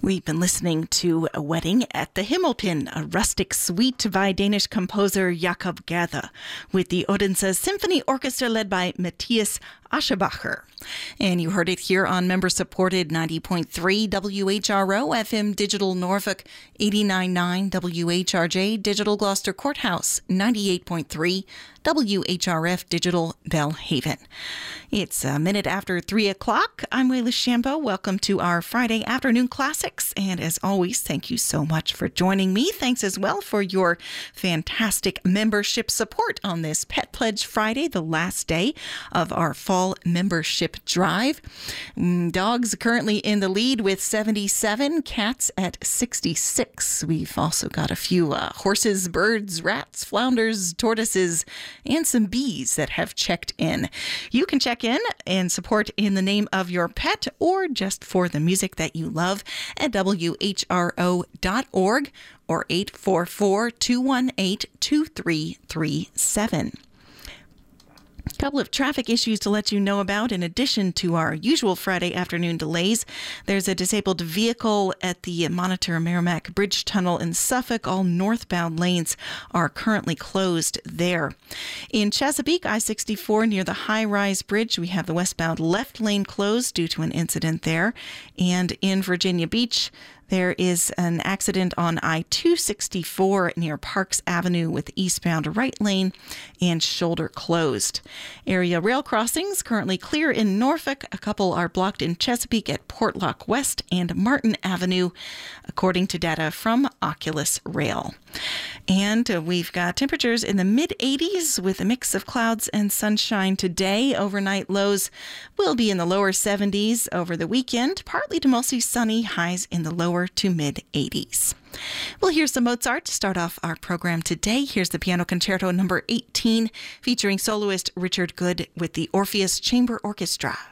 We've been listening to A Wedding at the Himmelpin, a rustic suite by Danish composer Jakob Gerther, with the Odense Symphony Orchestra led by Matthias Aschebacher. And you heard it here on member-supported 90.3 WHRO FM Digital Norfolk, 89.9 WHRJ Digital Gloucester Courthouse, 98.3 WHRF Digital Belhaven. It's a minute after 3 o'clock. I'm Wayla Shambo. Welcome to our Friday afternoon classics. And as always, thank you so much for joining me. Thanks as well for your fantastic membership support on this Pet Pledge Friday, the last day of our fall membership drive. Dogs currently in the lead with 77, cats at 66. We've also got a few horses, birds, rats, flounders, tortoises, and some bees that have checked in. You can check in and support in the name of your pet or just for the music that you love at WHRO.org or 844-218-2337. A couple of traffic issues to let you know about. In addition to our usual Friday afternoon delays, there's a disabled vehicle at the Monitor Merrimack Bridge Tunnel in Suffolk. All northbound lanes are currently closed there. In Chesapeake, I-64 near the High Rise Bridge, we have the westbound left lane closed due to an incident there. And in Virginia Beach, there is an accident on I-264 near Parks Avenue with eastbound right lane and shoulder closed. Area rail crossings currently clear in Norfolk. A couple are blocked in Chesapeake at Portlock West and Martin Avenue, according to data from Oculus Rail. And we've got temperatures in the mid-80s with a mix of clouds and sunshine today. Overnight lows will be in the lower 70s over the weekend, partly to mostly sunny, highs in the lower to mid-80s. We'll hear some Mozart to start off our program today. Here's the Piano Concerto number 18, featuring soloist Richard Good with the Orpheus Chamber Orchestra.